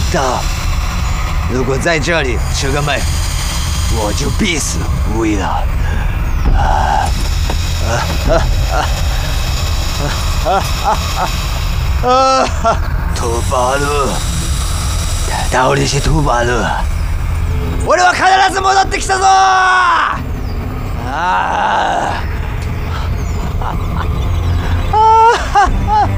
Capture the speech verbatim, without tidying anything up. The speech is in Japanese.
道，如果在这里吃个妹，我就必死无疑了。啊啊啊啊啊啊！トバル、倒れしトバル。俺は必ず戻ってきたぞ。ああ。